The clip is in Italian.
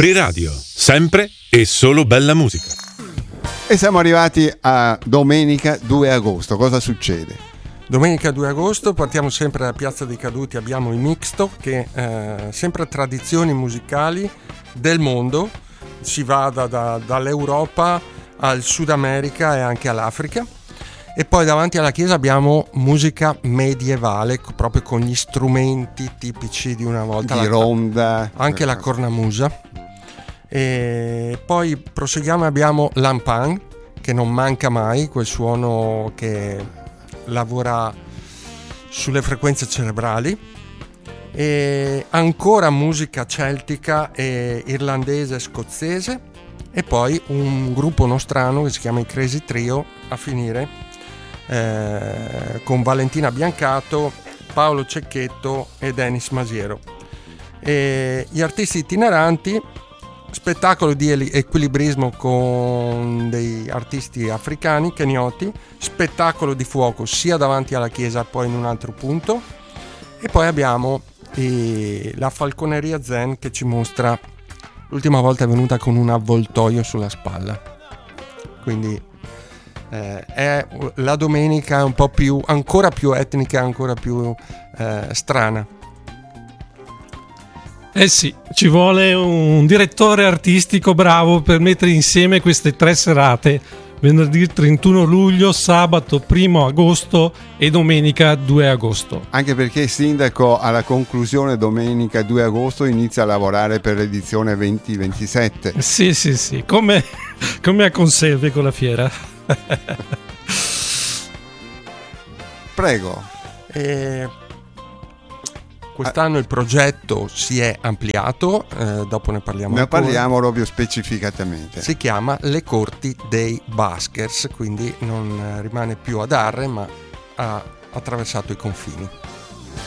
Free Radio, sempre e solo bella musica. E siamo arrivati a domenica 2 agosto. Cosa succede? Domenica 2 agosto partiamo sempre dalla Piazza dei Caduti, abbiamo il Mixto, che sempre tradizioni musicali del mondo, si va dall'Europa al Sud America e anche all'Africa. E poi davanti alla chiesa abbiamo musica medievale, proprio con gli strumenti tipici di una volta, di ronda, anche la cornamusa. E poi proseguiamo e abbiamo l'Ampan, che non manca mai, quel suono che lavora sulle frequenze cerebrali. E ancora musica celtica e irlandese e scozzese, e poi un gruppo nostrano che si chiama i Crazy Trio a finire, con Valentina Biancato, Paolo Cecchetto e Denis Masiero. E gli artisti itineranti, spettacolo di equilibrismo con dei artisti africani, kenioti, spettacolo di fuoco sia davanti alla chiesa poi in un altro punto, e poi abbiamo la falconeria zen che ci mostra, l'ultima volta è venuta con un avvoltoio sulla spalla, quindi è la domenica un po' più, ancora più etnica, ancora più strana. Eh sì, ci vuole un direttore artistico bravo per mettere insieme queste 3 serate, venerdì 31 luglio, sabato 1 agosto e domenica 2 agosto. Anche perché il sindaco alla conclusione domenica 2 agosto inizia a lavorare per l'edizione 2027. Sì, come a Conserve con la fiera. Prego. Quest'anno il progetto si è ampliato, dopo ne parliamo. Ne parliamo proprio specificatamente. Si chiama Le Corti dei Baskers, quindi non rimane più ad Arre, ma ha attraversato i confini.